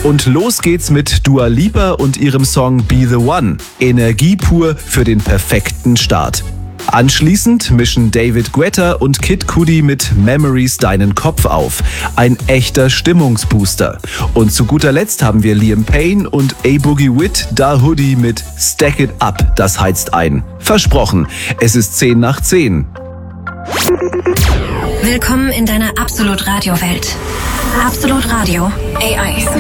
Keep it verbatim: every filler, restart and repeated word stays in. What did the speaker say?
Und los geht's mit Dua Lipa und ihrem Song Be The One. Energie pur für den perfekten Start. Anschließend mischen David Guetta und Kid Cudi mit Memories deinen Kopf auf. Ein echter Stimmungsbooster. Und zu guter Letzt haben wir Liam Payne und A-Boogie Wit Da Hoodie mit Stack It Up. Das heizt ein. Versprochen, es ist zehn nach zehn. Willkommen in deiner Absolut Radio Welt. Absolut Radio A I.